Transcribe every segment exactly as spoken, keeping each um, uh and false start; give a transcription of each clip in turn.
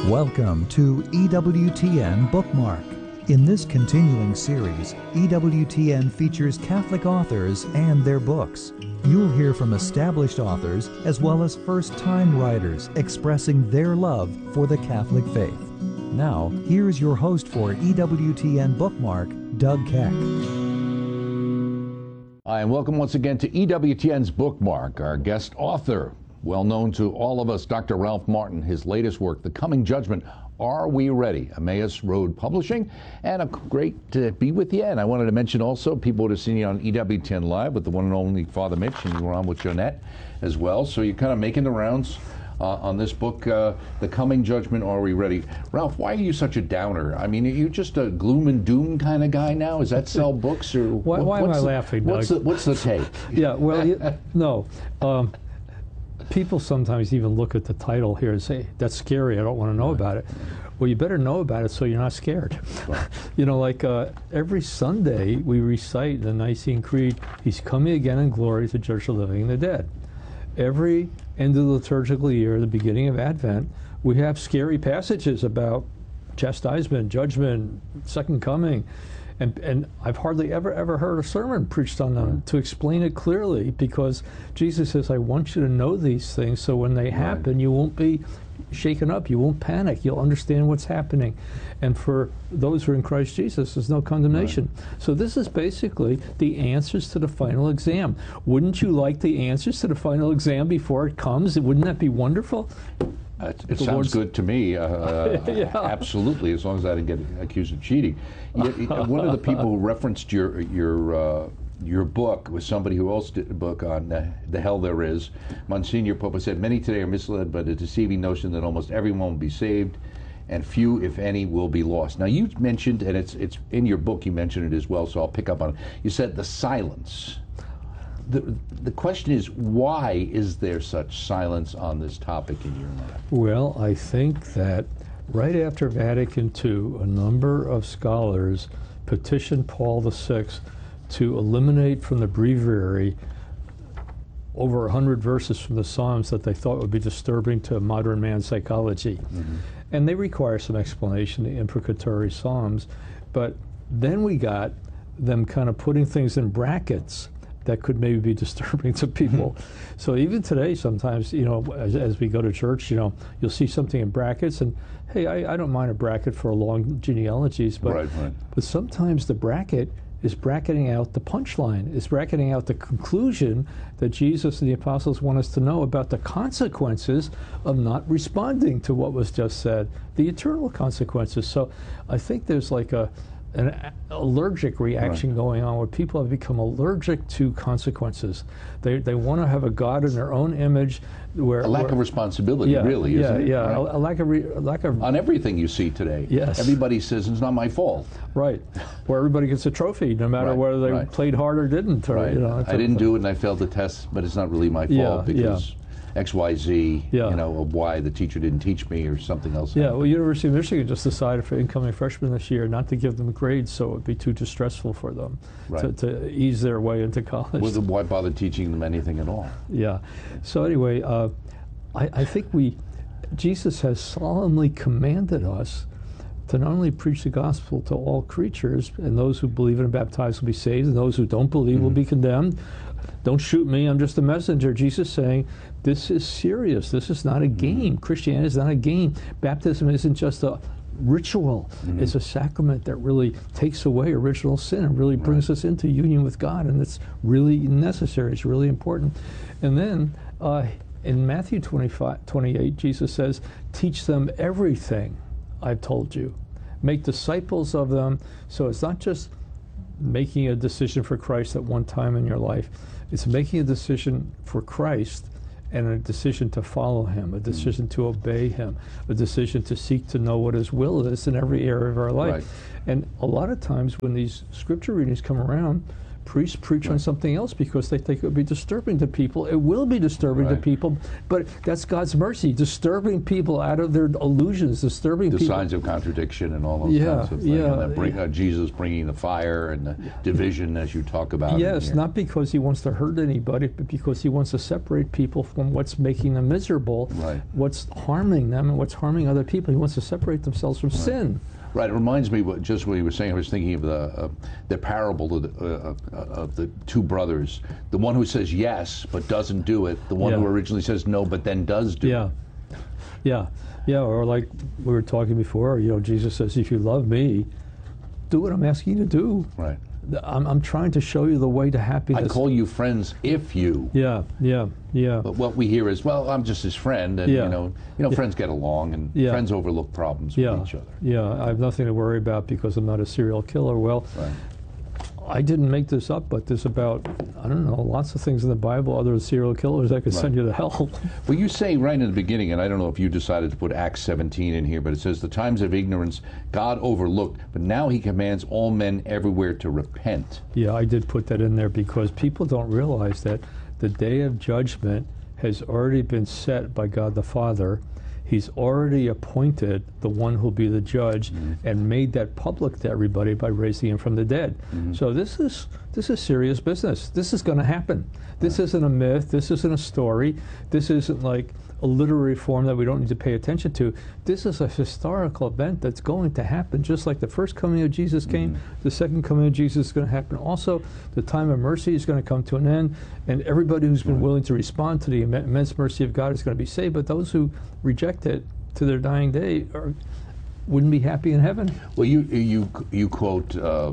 Welcome to E W T N Bookmark. In this continuing series, E W T N features Catholic authors and their books. You'll hear from established authors as well as first-time writers expressing their love for the Catholic faith. Now, here's your host for E W T N Bookmark, Doug Keck. Hi, and welcome once again to E W T N's Bookmark. Our guest author, well known to all of us, Doctor Ralph Martin, his latest work, The Coming Judgment, Are We Ready? Emmaus Road Publishing, and a great to be with you. And I wanted to mention also, people would have seen you on E W T N Live with the one and only Father Mitch, and you were on with Jonette as well. So you're kind of making the rounds uh, on this book, uh, The Coming Judgment, Are We Ready? Ralph, why are you such a downer? I mean, are you just a gloom and doom kind of guy now? Is that sell books? or Why, what, why am I the, laughing, what's Doug? the, what's the take? Yeah, well, you, no. Um, people sometimes even look at the title here and say, that's scary, I don't want to know about it. Well, you better know about it so you're not scared. Right. You know, like uh, every Sunday we recite the Nicene Creed, He's coming again in glory to judge the living and the dead. Every end of the liturgical year, the beginning of Advent, we have scary passages about chastisement, judgment, second coming. And, and I've hardly ever, ever heard a sermon preached on them right. to explain it clearly, because Jesus says, I want you to know these things so when they happen, right. you won't be shaken up, you won't panic, you'll understand what's happening. And for those who are in Christ Jesus, there's no condemnation. Right. So this is basically the answers to the final exam. Wouldn't you like the answers to the final exam before it comes? Wouldn't that be wonderful? Uh, it sounds Lord's good to me, uh, yeah. absolutely, as long as I didn't get accused of cheating. One of the people who referenced your your uh, your book was somebody who also did a book on uh, the hell there is. Monsignor Popa said, many today are misled by the deceiving notion that almost everyone will be saved and few, if any, will be lost. Now you mentioned, and it's it's in your book, you mentioned it as well, so I'll pick up on it. You said the silence. The, the question is, why is there such silence on this topic in your mind? Well, I think that right after Vatican Two, a number of scholars petitioned Paul the Sixth to eliminate from the breviary over one hundred verses from the Psalms that they thought would be disturbing to modern man's psychology. Mm-hmm. And they require some explanation, the imprecatory Psalms. But then we got them kind of putting things in brackets that could maybe be disturbing to people. So even today, sometimes, you know, as, as we go to church, you know, you'll see something in brackets, and hey, I, I don't mind a bracket for long genealogies, but right, right. but sometimes the bracket is bracketing out the punchline, is bracketing out the conclusion that Jesus and the apostles want us to know about the consequences of not responding to what was just said, the eternal consequences. So I think there's like a an allergic reaction right. going on where people have become allergic to consequences. They they want to have a God in their own image. Where a lack where, of responsibility, yeah, really, yeah, isn't it? Yeah, right? a, a lack of re, a lack of on everything you see today. Yes, everybody says it's not my fault. Right, where everybody gets a trophy, no matter right, whether they right. played hard or didn't. Or, right. You know, I didn't do it and I failed the test, but it's not really my fault yeah, because. Yeah. X Y Z, yeah. you know, of why the teacher didn't teach me or something else. Yeah, happened. well, University of Michigan just decided for incoming freshmen this year not to give them grades so it would be too distressful for them right. to, to ease their way into college. Well, why bother teaching them anything at all? Yeah. So anyway, uh, I, I think we, Jesus has solemnly commanded us to not only preach the gospel to all creatures, and those who believe and are baptized will be saved, and those who don't believe mm-hmm. will be condemned. Don't shoot me, I'm just a messenger. Jesus saying, this is serious. This is not a game. Mm-hmm. Christianity is not a game. Baptism isn't just a ritual. Mm-hmm. It's a sacrament that really takes away original sin and really brings right. us into union with God, and it's really necessary. It's really important. And then uh, in Matthew twenty-five, twenty-eight, Jesus says, teach them everything I've told you. Make disciples of them. So it's not just making a decision for Christ at one time in your life. It's making a decision for Christ and a decision to follow him, a decision mm. to obey him, a decision to seek to know what his will is in every area of our life. Right. And a lot of times when these scripture readings come around, priests preach on something else because they think it would be disturbing to people. It will be disturbing Right. to people, but that's God's mercy, disturbing people out of their illusions, disturbing The people. signs of contradiction and all those Yeah, kinds of things. yeah. And then bring, uh, Jesus bringing the fire and the division as you talk about. in Yes, here. not because he wants to hurt anybody, but because he wants to separate people from what's making them miserable, Right. what's harming them, and what's harming other people. He wants to separate themselves from sin. Right. It reminds me what just what you were saying. I was thinking of the uh, the parable of the, uh, uh, of the two brothers. The one who says yes but doesn't do it. The one Yeah. who originally says no but then does do Yeah, it. yeah, yeah. Or like we were talking before, you know, Jesus says, "If you love me, do what I'm asking you to do." Right. I'm, I'm trying to show you the way to I happiness. call you friends if you. Yeah, yeah, yeah. But what we hear is, well, I'm just his friend, and Yeah. you know, you know, friends get along, and Yeah. friends overlook problems Yeah, with each other. yeah. I have nothing to worry about because I'm not a serial killer. Well, Right. I didn't make this up, but there's about, I don't know, lots of things in the Bible other than serial killers that could send you to hell. Well, you say right in the beginning, and I don't know if you decided to put Acts seventeen in here, but it says, the times of ignorance God overlooked, but now he commands all men everywhere to repent. Yeah, I did put that in there because people don't realize that the day of judgment has already been set by God the Father. He's already appointed the one who'll be the judge and made that public to everybody by raising him from the dead. So this is this is serious business. This is going to happen. This isn't a myth. This isn't a story. This isn't like a literary form that we don't need to pay attention to. This is a historical event that's going to happen, just like the first coming of Jesus came. The second coming of Jesus is going to happen also. The time of mercy is going to come to an end, and everybody who's been willing to respond to the imme- immense mercy of God is going to be saved. But those who reject it to their dying day are, wouldn't be happy in heaven. Well, you you you quote uh,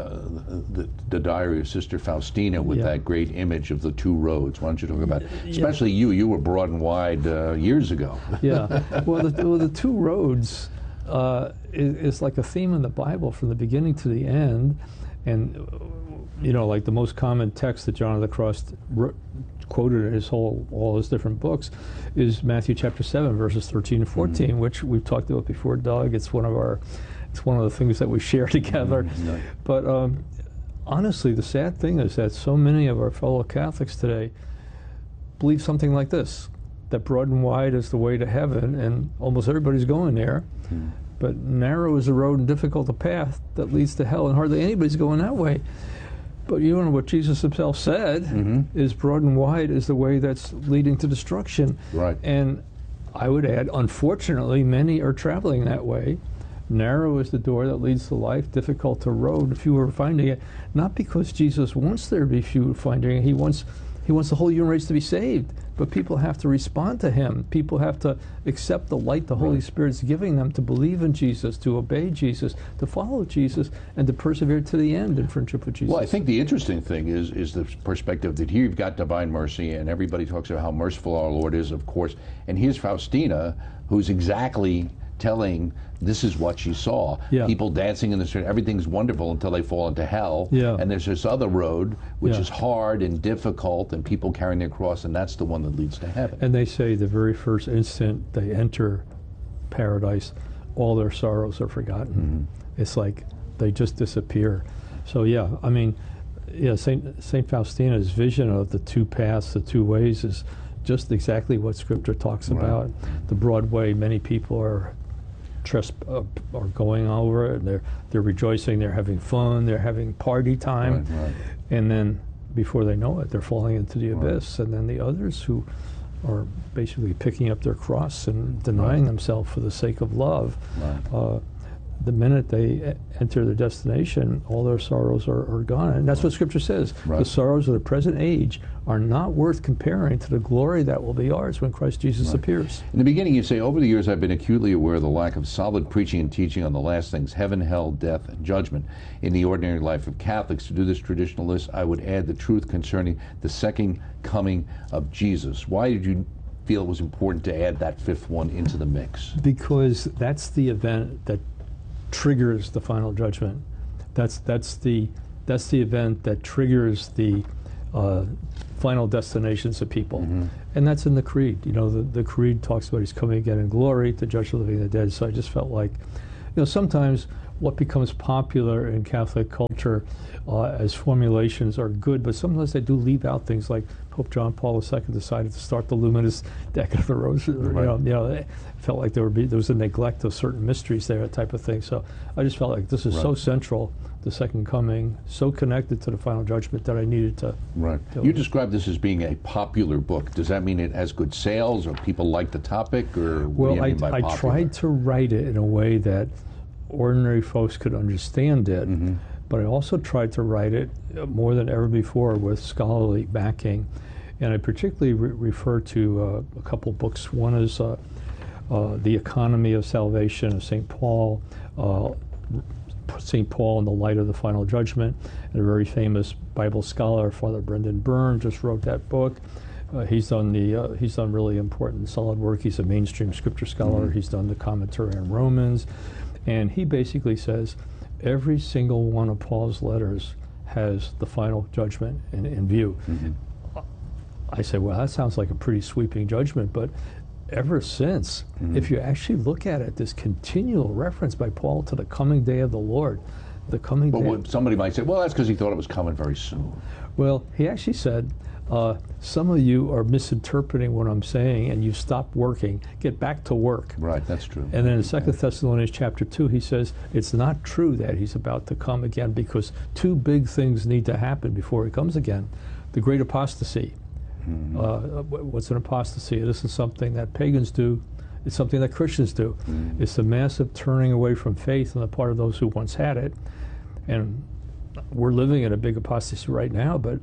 the, the diary of Sister Faustina with Yeah. that great image of the two roads. Why don't you talk about, especially you? You were broad and wide uh, years ago. Yeah. Well, the, well, the two roads uh, is, is like a theme in the Bible from the beginning to the end, and uh, you know, like the most common text that John of the Cross wrote, quoted in his whole all his different books is Matthew chapter seven, verses thirteen and fourteen, mm-hmm. which we've talked about before, Doug. It's one of our, it's one of the things that we share together. Mm-hmm. But um, honestly, the sad thing is that so many of our fellow Catholics today believe something like this, that broad and wide is the way to heaven, and almost everybody's going there. Mm-hmm. But narrow is the road and difficult the path that leads to hell, and hardly anybody's going that way. But you know what Jesus himself said mm-hmm. is broad and wide is the way that's leading to destruction. Right. And I would add, unfortunately, many are traveling that way. Narrow is the door that leads to life, difficult to road, few are finding it. Not because Jesus wants there to be few finding it. He wants, he wants the whole human race to be saved. But people have to respond to him. People have to accept the light the Holy right. Spirit's giving them to believe in Jesus, to obey Jesus, to follow Jesus, and to persevere to the end in friendship with Jesus. Well, I think the interesting thing is is the perspective that here you've got divine mercy, and everybody talks about how merciful our Lord is, of course. And here's Faustina, who's exactly telling this is what she saw. Yeah. People dancing in the street, everything's wonderful until they fall into hell. Yeah. And there's this other road, which yeah. is hard and difficult, and people carrying their cross, and that's the one that leads to heaven. And they say the very first instant they enter paradise, all their sorrows are forgotten. Mm-hmm. It's like they just disappear. So yeah, I mean, yeah, Saint Saint Faustina's vision of the two paths, the two ways, is just exactly what Scripture talks right. about. The broad way, many people are Tresp- uh, are going over it. They're they're rejoicing. They're having fun. They're having party time, right, right. and then before they know it, they're falling into the right. abyss. And then the others who are basically picking up their cross and denying right. themselves for the sake of love. Right. Uh, the minute they e- enter their destination, all their sorrows are, are gone. And that's right. what Scripture says. Right. The sorrows of the present age are not worth comparing to the glory that will be ours when Christ Jesus right. appears. In the beginning, you say, over the years, I've been acutely aware of the lack of solid preaching and teaching on the last things, heaven, hell, death, and judgment, in the ordinary life of Catholics. To do this traditional list, I would add the truth concerning the second coming of Jesus. Why did you feel it was important to add that fifth one into the mix? Because that's the event that triggers the final judgment. That's that's the that's the event that triggers the uh, final destinations of people, mm-hmm. and that's in the creed. You know, the, the creed talks about he's coming again in glory to judge the living and the dead. So I just felt like, you know, sometimes what becomes popular in Catholic culture uh, as formulations are good, but sometimes they do leave out things like Pope John Paul the Second decided to start the Luminous Decade of the Rosary. Right. You know, you know, it felt like there, would be, there was a neglect of certain mysteries there, type of thing. So I just felt like this is Right. so central, the Second Coming, so connected to the Final Judgment that I needed to. Right. to You described this as being a popular book. Does that mean it has good sales, or people like the topic, or what Well, do you I, mean by I popular? tried to write it in a way that ordinary folks could understand it, Mm-hmm. but I also tried to write it uh, more than ever before with scholarly backing. And I particularly re- refer to uh, a couple books. One is uh, uh, The Economy of Salvation of Saint Paul, uh, Saint Paul in the Light of the Final Judgment, and a very famous Bible scholar, Father Brendan Byrne, just wrote that book. Uh, he's done the uh, he's done really important, solid work. He's a mainstream scripture scholar. Mm-hmm. He's done the commentary on Romans, and he basically says every single one of Paul's letters has the final judgment in, in view. Mm-hmm. I say, well, that sounds like a pretty sweeping judgment, but ever since, Mm-hmm. if you actually look at it, this continual reference by Paul to the coming day of the Lord, the coming But day. what, somebody might say, well, that's because he thought it was coming very soon. Well, he actually said, uh, some of you are misinterpreting what I'm saying, and you stopped working. Get back to work. Right, that's true. And then in Second Thessalonians chapter two, he says it's not true that he's about to come again, because two big things need to happen before he comes again. The great apostasy. Mm-hmm. Uh, wh- what's an apostasy? It isn't something that pagans do. It's something that Christians do. Mm-hmm. It's the massive turning away from faith on the part of those who once had it. And we're living in a big apostasy right now, but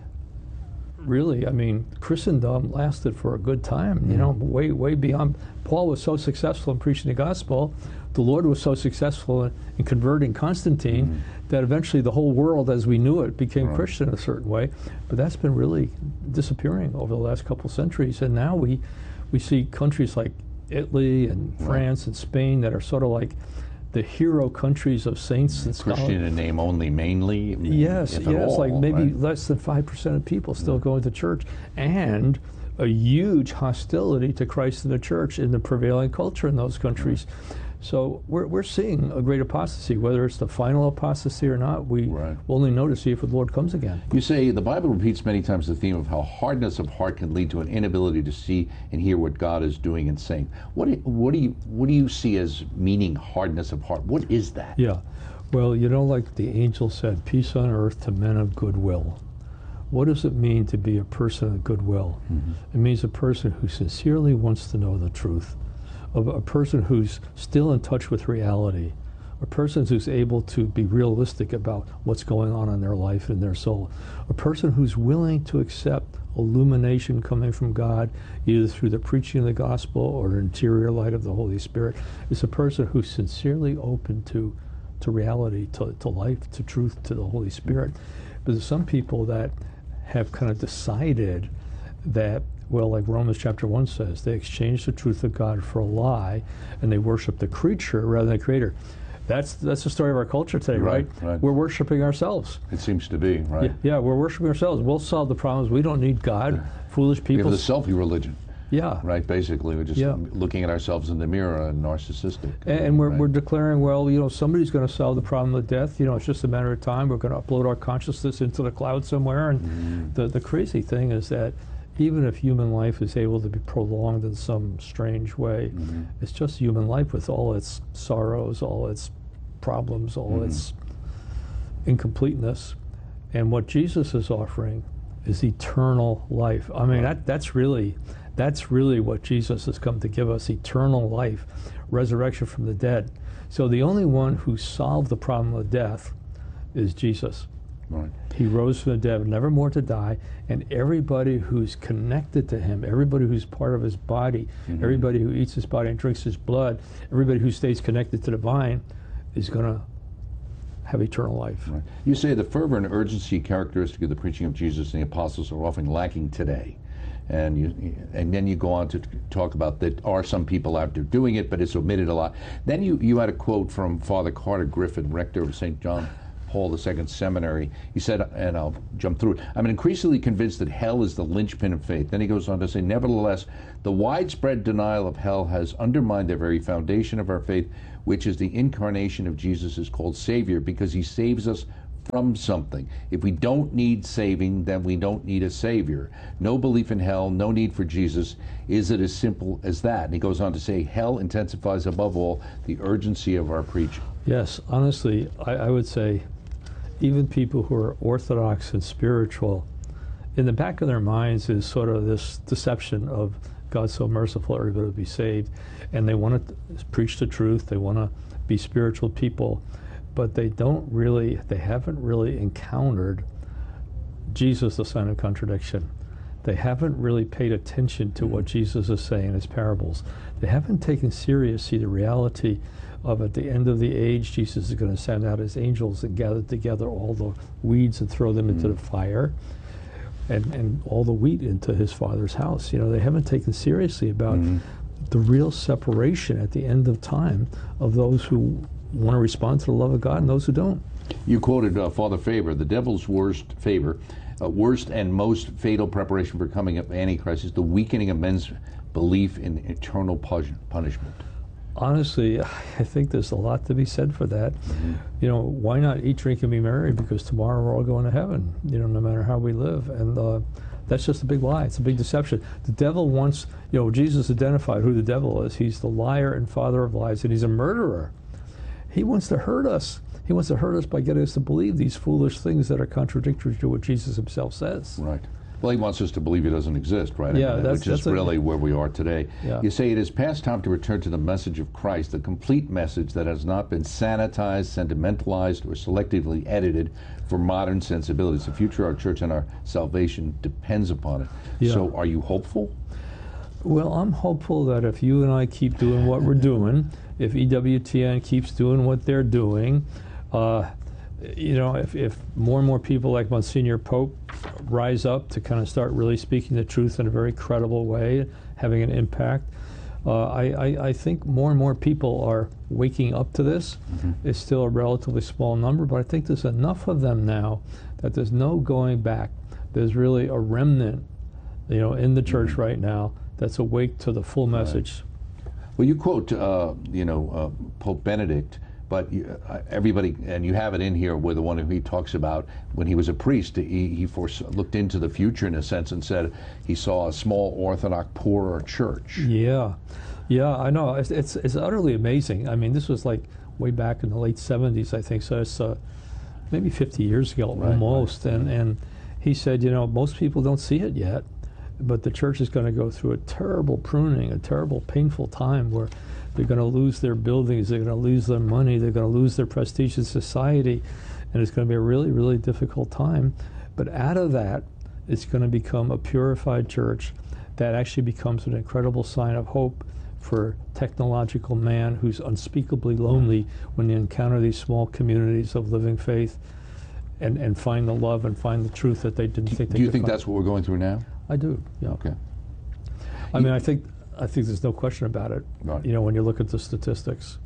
really, I mean, Christendom lasted for a good time, Mm-hmm. you know, way, way beyond. Paul was so successful in preaching the gospel. The Lord was so successful in, in converting Constantine Mm-hmm. that eventually the whole world as we knew it became Right. Christian in a certain way. But that's been really disappearing over the last couple centuries. And now we, we see countries like Italy and Right. France and Spain that are sort of like the hero countries of saints and scholars. Christian in name only, mainly. I mean, Yes, if at yes, all, like maybe right? less than five percent of people still going to church, and a huge hostility to Christ and the church in the prevailing culture in those countries. So we're, we're seeing a great apostasy. Whether it's the final apostasy or not, we Right. will only know to see if the Lord comes again. You say the Bible repeats many times the theme of how hardness of heart can lead to an inability to see and hear what God is doing and saying. What do, what do you what do you see as meaning hardness of heart? What is that? Yeah. Well, you know, like the angel said, peace on earth to men of goodwill. What does it mean to be a person of goodwill? Mm-hmm. It means a person who sincerely wants to know the truth, of a person who's still in touch with reality, a person who's able to be realistic about what's going on in their life and their soul, a person who's willing to accept illumination coming from God, either through the preaching of the gospel or the interior light of the Holy Spirit. It's a person who's sincerely open to, to reality, to, to life, to truth, to the Holy Spirit. But there's some people that have kind of decided that, well, like Romans chapter one says, they exchange the truth of God for a lie, and they worship the creature rather than the creator. That's that's the story of our culture today, right? Right, right. We're worshiping ourselves. It seems to be, right? Yeah, yeah, we're worshiping ourselves. We'll solve the problems. We don't need God. Foolish We have people. the selfie religion, Yeah. right? Basically, we're just Yeah. looking at ourselves in the mirror and narcissistic. And, and we're, right? we're declaring, well, you know, somebody's going to solve the problem of death. You know, it's just a matter of time. We're going to upload our consciousness into the cloud somewhere. And Mm-hmm. the, the crazy thing is that even if human life is able to be prolonged in some strange way, Mm-hmm. it's just human life with all its sorrows, all its problems, all Mm-hmm. its incompleteness. And what Jesus is offering is eternal life. I mean, that that's really that's really what Jesus has come to give us, eternal life, resurrection from the dead. So the only one who solved the problem of death is Jesus. Right. He rose from the dead, never more to die, and everybody who's connected to him, everybody who's part of his body, Mm-hmm. everybody who eats his body and drinks his blood, everybody who stays connected to the vine is going to have eternal life. Right. You say the fervor and urgency characteristic of the preaching of Jesus and the apostles are often lacking today. And you, and then you go on to talk about that are some people out there doing it, but it's omitted a lot. Then you, you had a quote from Father Carter Griffin, rector of Saint John Paul the Second Seminary. He said, and I'll jump through it, I'm increasingly convinced that hell is the linchpin of faith. Then he goes on to say, nevertheless, the widespread denial of hell has undermined the very foundation of our faith, which is the incarnation of Jesus is called Savior, because he saves us from something. If we don't need saving, then we don't need a Savior. No belief in hell, no need for Jesus. Is it as simple as that? And he goes on to say, hell intensifies above all the urgency of our preaching. Yes, honestly, I, I would say even people who are orthodox and spiritual, in the back of their minds is sort of this deception of God's so merciful, everybody will be saved. And they want to preach the truth, they want to be spiritual people, but they don't really, they haven't really encountered Jesus, the sign of contradiction. They haven't really paid attention to what Jesus is saying in his parables. They haven't taken seriously the reality of at the end of the age, Jesus is going to send out his angels and gather together all the weeds and throw them into mm. the fire, and, and all the wheat into his Father's house. You know, they haven't taken seriously about mm. the real separation at the end of time of those who want to respond to the love of God and those who don't. You quoted uh, Father Faber, the devil's worst favor, uh, worst and most fatal preparation for coming of Antichrist is the weakening of men's belief in eternal punishment. Honestly, I think there's a lot to be said for that. Mm-hmm. You know, why not eat, drink, and be merry? Because tomorrow we're all going to heaven, you know, no matter how we live. And uh, that's just a big lie. It's a big deception. The devil wants, you know, Jesus identified who the devil is. He's the liar and father of lies, and he's a murderer. He wants to hurt us. He wants to hurt us by getting us to believe these foolish things that are contradictory to what Jesus himself says. Right. Well, he wants us to believe he doesn't exist, right? Yeah, I mean, that's, which is that's really a, where we are today. Yeah. You say it is past time to return to the message of Christ, the complete message that has not been sanitized, sentimentalized, or selectively edited for modern sensibilities. The future of our church and our salvation depends upon it. Yeah. So are you hopeful? Well, I'm hopeful that if you and I keep doing what we're doing, if E W T N keeps doing what they're doing, uh, you know, if, if more and more people like Monsignor Pope rise up to kind of start really speaking the truth in a very credible way, having an impact, uh, I, I, I think more and more people are waking up to this. Mm-hmm. It's still a relatively small number, but I think there's enough of them now that there's no going back. There's really a remnant, you know, in the church mm-hmm. right now that's awake to the full message. Right. Well, you quote, uh, you know, uh, Pope Benedict, but you, uh, everybody, and you have it in here where the one who he talks about when he was a priest, he, he force, looked into the future in a sense and said he saw a small Orthodox poorer church. Yeah, yeah, I know. It's, it's, it's utterly amazing. I mean, this was like way back in the late seventies, I think, so it's uh, maybe fifty years ago right, almost. Right. And, and he said, you know, most people don't see it yet, but the church is going to go through a terrible pruning, a terrible, painful time where they're going to lose their buildings, they're going to lose their money, they're going to lose their prestige in society, and it's going to be a really, really difficult time. But out of that, it's going to become a purified church that actually becomes an incredible sign of hope for technological man who's unspeakably lonely when they encounter these small communities of living faith and, and find the love and find the truth that they didn't think they could. Do you think find. That's what we're going through now? I do, yeah. Okay. I mean, I think I think there's no question about it, right. you know, when you look at the statistics.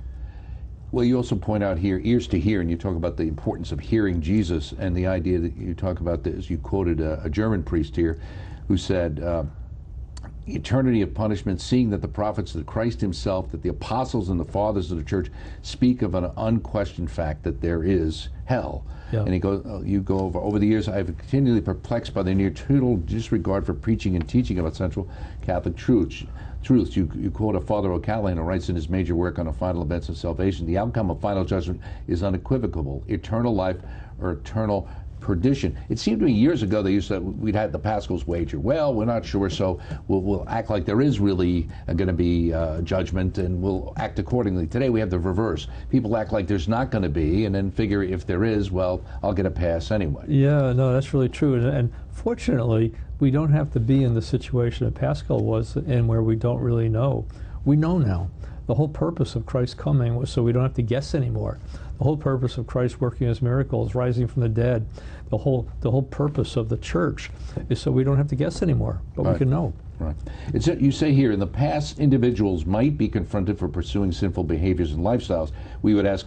Well, you also point out here, ears to hear, and you talk about the importance of hearing Jesus, and the idea that you talk about this, you quoted a, a German priest here who said, uh, eternity of punishment, seeing that the prophets, that Christ himself, that the apostles and the fathers of the church speak of an unquestioned fact that there is hell. Yeah. And he goes, uh, you go over, over the years, I have been continually perplexed by the near total disregard for preaching and teaching about central Catholic truths. Truths. You, you quote a Father O'Callaghan who writes in his major work on the final events of salvation, the outcome of final judgment is unequivocal, eternal life or eternal perdition. It seemed to me years ago they used to, we'd had the Pascals wager. Well, we're not sure, so we'll, we'll act like there is really uh, going to be uh, judgment, and we'll act accordingly. Today we have the reverse. People act like there's not going to be, and then figure if there is, well, I'll get a pass anyway. Yeah, no, that's really true. And, and fortunately, we don't have to be in the situation that Pascal was in, where we don't really know. We know now. The whole purpose of Christ's coming was so we don't have to guess anymore. The whole purpose of Christ working his miracles, rising from the dead, the whole the whole purpose of the church is so we don't have to guess anymore, but right. we can know. Right. It's, you say here, in the past, individuals might be confronted for pursuing sinful behaviors and lifestyles. We would ask,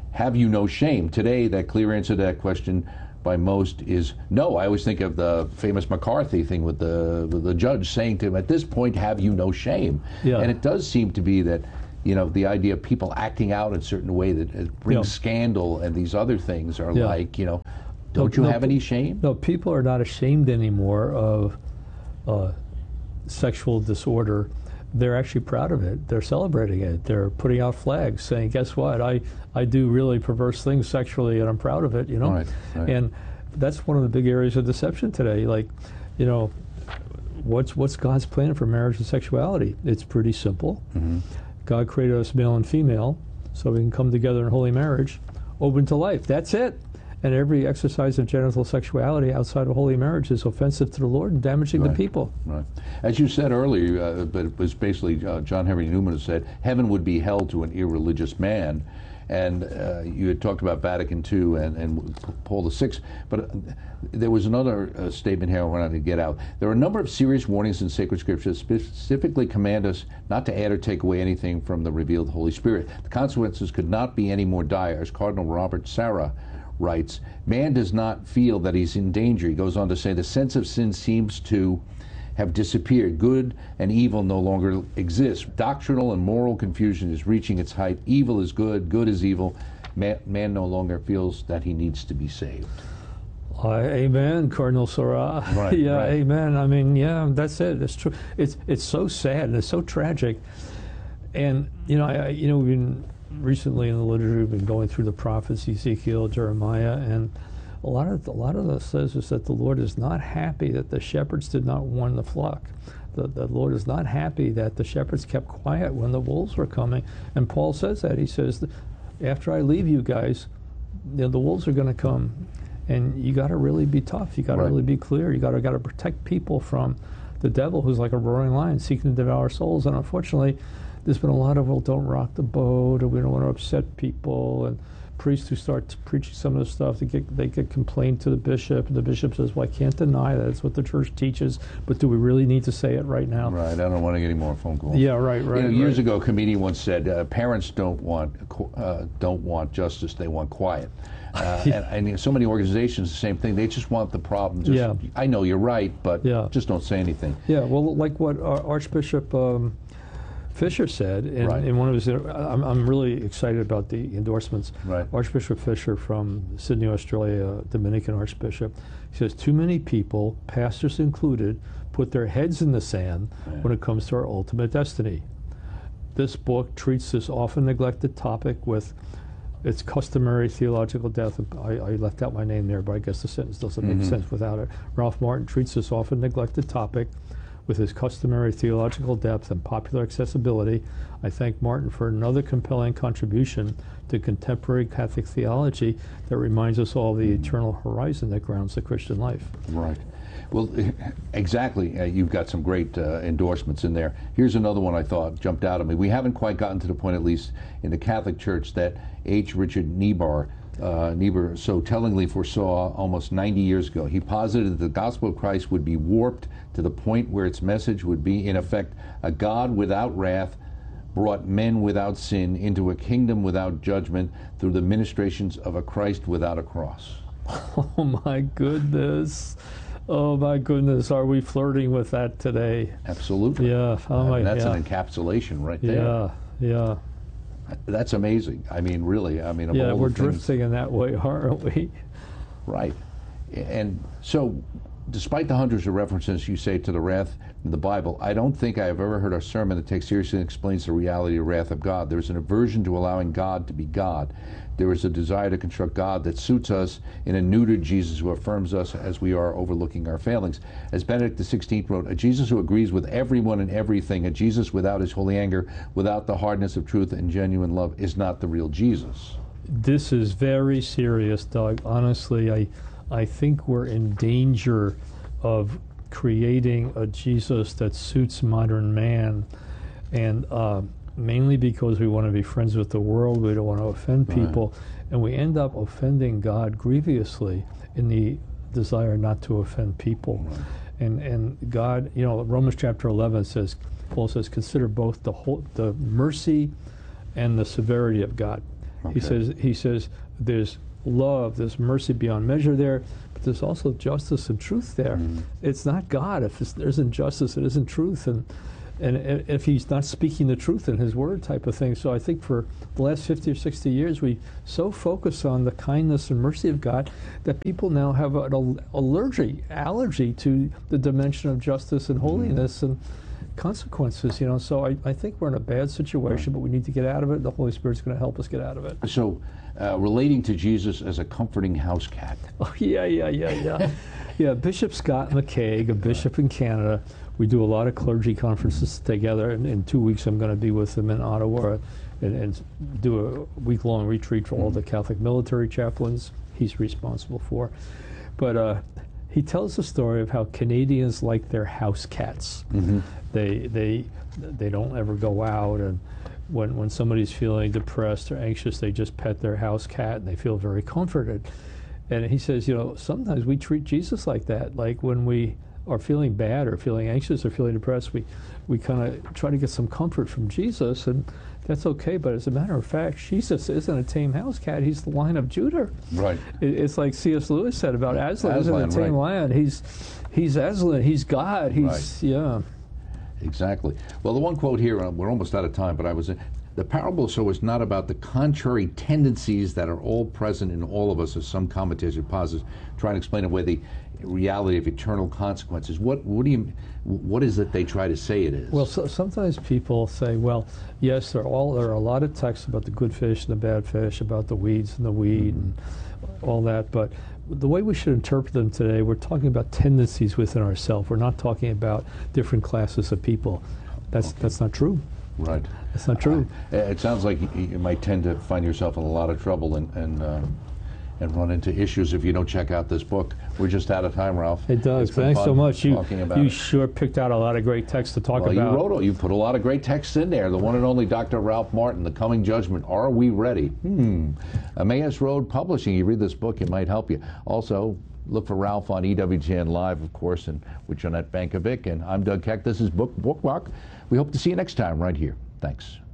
have you no shame? Today, that clear answer to that question by most is no. I always think of the famous McCarthy thing with the with the judge saying to him, at this point, have you no shame? Yeah. And it does seem to be that, you know, the idea of people acting out in a certain way that it brings Yeah. scandal and these other things are Yeah. like, you know, don't No, you no, have any shame? No, people are not ashamed anymore of uh, sexual disorder. They're actually proud of it. They're celebrating it. They're putting out flags saying, guess what? I, I do really perverse things sexually and I'm proud of it, you know? Right, right. And that's one of the big areas of deception today. Like, you know, what's, what's God's plan for marriage and sexuality? It's pretty simple. Mm-hmm. God created us male and female so we can come together in holy marriage, open to life. That's it. And every exercise of genital sexuality outside of holy marriage is offensive to the Lord and damaging Right. the people. Right. As you said earlier, uh, but it was basically uh, John Henry Newman who said, heaven would be hell to an irreligious man. And uh, you had talked about Vatican Two and, and Paul the Sixth, but uh, there was another uh, statement here I wanted to get out. There are a number of serious warnings in sacred scriptures that specifically command us not to add or take away anything from the revealed Holy Spirit. The consequences could not be any more dire. As Cardinal Robert Sarah writes, man does not feel that he's in danger. He goes on to say the sense of sin seems to have disappeared. Good and evil no longer exist. Doctrinal and moral confusion is reaching its height. Evil is good, good is evil. Man, man no longer feels that he needs to be saved. Uh, amen, Cardinal Sarah. Right, yeah, right. amen. I mean, yeah, that's it. It's true. It's it's so sad and it's so tragic. And you know, I, you know, we've been recently in the liturgy, we've been going through the prophets, Ezekiel, Jeremiah, and a lot of a lot of this says is that the Lord is not happy that the shepherds did not warn the flock. The, the Lord is not happy that the shepherds kept quiet when the wolves were coming. And Paul says that. He says, after I leave you guys, you know, the wolves are going to come, and you got to really be tough. You got to Right. really be clear. You got to got to protect people from the devil, who's like a roaring lion seeking to devour souls. And unfortunately, there's been a lot of, well, don't rock the boat, or we don't want to upset people, and priests who start preaching some of this stuff, they get they get complained to the bishop, and the bishop says, well, I can't deny that. It's what the church teaches, but do we really need to say it right now? Right, I don't want to get any more phone calls. Yeah, right, right. You know, years right. ago, a comedian once said, uh, "Parents don't want uh, don't want justice; they want quiet." Uh, and, and so many organizations, the same thing. They just want the problem. Just, Yeah. I know you're right, but Yeah. just don't say anything. Yeah, well, like what Ar- Archbishop um, Fisher said in, Right. in one of his, I'm, I'm really excited about the endorsements. Right. Archbishop Fisher from Sydney, Australia, Dominican Archbishop, he says, too many people, pastors included, put their heads in the sand Yeah. when it comes to our ultimate destiny. This book treats this often neglected topic with its customary theological depth. I, I left out my name there, but I guess the sentence doesn't make Mhm. sense without it. Ralph Martin treats this often neglected topic with his customary theological depth and popular accessibility. I thank Martin for another compelling contribution to contemporary Catholic theology that reminds us all of the eternal horizon that grounds the Christian life. Right. Well, exactly. Uh, you've got some great uh, endorsements in there. Here's another one I thought jumped out at me. We haven't quite gotten to the point, at least in the Catholic Church, that H. Richard Niebuhr, uh, Niebuhr so tellingly foresaw almost ninety years ago. He posited that the gospel of Christ would be warped to the point where its message would be, in effect, a God without wrath, brought men without sin into a kingdom without judgment through the ministrations of a Christ without a cross. Oh my goodness. Oh my goodness. Are we flirting with that today? Absolutely. Yeah. Oh my, And that's yeah. an encapsulation right there. Yeah. Yeah. That's amazing. I mean, really. I mean, of Yeah, all we're the things, drifting in that way, aren't we? right? And so, despite the hundreds of references you say to the wrath in the Bible, I don't think I have ever heard a sermon that takes seriously and explains the reality of the wrath of God. There's an aversion to allowing God to be God. There is a desire to construct God that suits us in a neutered Jesus who affirms us as we are, overlooking our failings. As Benedict the sixteenth wrote, a Jesus who agrees with everyone and everything, a Jesus without his holy anger, without the hardness of truth and genuine love, is not the real Jesus. This is very serious, Doug. Honestly, I, I think we're in danger of creating a Jesus that suits modern man, and uh, mainly because we want to be friends with the world, we don't want to offend people, right. And we end up offending God grievously in the desire not to offend people. Right. And and God, you know, Romans chapter eleven says, Paul says, consider both the whole, the mercy and the severity of God. He Okay. says, he says there's love, there's mercy beyond measure there, but there's also justice and truth there. Mm. It's not God. If it's, there isn't justice, it isn't truth. And and i- if he's not speaking the truth in his word type of thing. So I think for the last fifty or sixty years, we so focus on the kindness and mercy of God that people now have an al- allergy, allergy to the dimension of justice and holiness and consequences, you know. So I, I think we're in a bad situation, but we need to get out of it. The Holy Spirit's going to help us get out of it. So, uh, relating to Jesus as a comforting house cat. Oh, yeah, yeah, yeah, yeah. Yeah, Bishop Scott McCaig, a bishop in Canada, we do a lot of clergy conferences together. And in two weeks, I'm going to be with him in Ottawa and, and do a week-long retreat for all the Catholic military chaplains he's responsible for. But uh, he tells the story of how Canadians like their house cats. Mm-hmm. They, they, they don't ever go out, and when, when somebody's feeling depressed or anxious, they just pet their house cat and they feel very comforted. And he says, you know, sometimes we treat Jesus like that. Like when we are feeling bad or feeling anxious or feeling depressed, we, we kind of try to get some comfort from Jesus, and that's okay. But as a matter of fact, Jesus isn't a tame house cat. He's the Lion of Judah. Right. It, it's like C S Lewis said about Aslan. Isn't a Aslan, tame right. lion. He's, he's Aslan. He's God. He's, Right. yeah. Exactly. Well, the one quote here, uh, we're almost out of time, but I was, uh, the parable so is not about the contrary tendencies that are all present in all of us, as some commentators posit, trying to explain away the reality of eternal consequences. What, what do you, what is it they try to say it is? Well, so, sometimes people say, well, yes, there are, all, there are a lot of texts about the good fish and the bad fish, about the weeds and the weed and all that, but the way we should interpret them today, we're talking about tendencies within ourselves. We're not talking about different classes of people. That's, that's not true. Right. That's not true. Uh, it sounds like you, you might tend to find yourself in a lot of trouble and, and, uh, and run into issues if you don't check out this book. We're just out of time, Ralph. It does. It's been Thanks fun so much. You, talking about you it. sure picked out a lot of great texts to talk Well, about. you wrote, you put a lot of great texts in there. The one and only Doctor Ralph Martin, The Coming Judgment. Are we ready? Hmm. Emmaus Road Publishing. You read this book, it might help you. Also, look for Ralph on E W T N Live, of course, and with Jeanette Bankovic. And I'm Doug Keck. This is Book Bookmark. We hope to see you next time right here. Thanks.